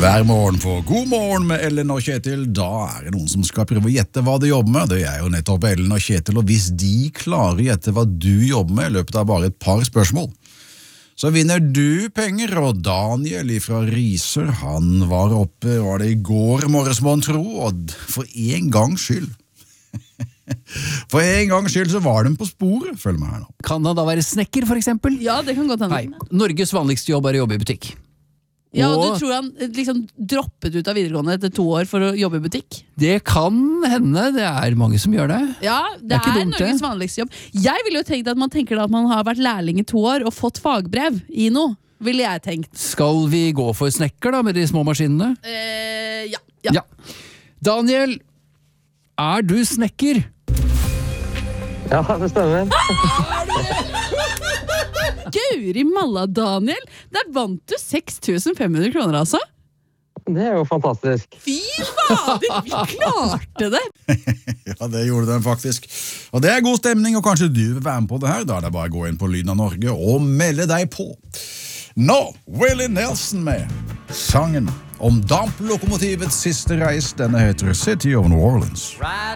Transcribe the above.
Hver morgen på God morgen med Ellen og Kjetil, da er det noen som skal prøve å gjette hva de jobber med. Det er jo nettopp Ellen og Kjetil, og hvis de klarer å gjette hva du jobber med i løpet av bare et par spørsmål, så vinner du penger. Og Daniel fra Risør, han var det i går morges, må han tro, og for en gangs skyld så var de på sporet. Følg med her nå. Kan han da være snekker, for eksempel? Ja, det kan godt hende. Nei, Norges vanligste jobb er å jobbe i butikk. Ja, og du tror han liksom droppet ut av videregående etter 2 år for å jobbe i butikk? Det kan hende, det er mange som gjør det. Ja, det ikke er dumt, Norges vanligste jobb. Jeg ville jo tenkt at man tenker da at man har vært lærling i 2 år og fått fagbrev i noe, ville jeg tenkt. Skal vi gå for snekker da, med de små maskinene? Ja. Daniel, er du snekker? Ja, det stemmer. Guri malla, Daniel! Der vant du 6.500 kroner, altså. Det er jo fantastisk. Fy fader, vi klarte det! Ja, det gjorde den faktisk. Og det er god stemning, og kanskje du vil være med på det her. Da er det bare å gå inn på Lyden av Norge og melde deg på. Nå, Willie Nelson med sangen om damplokomotivets siste reis. Denne heter City of New Orleans.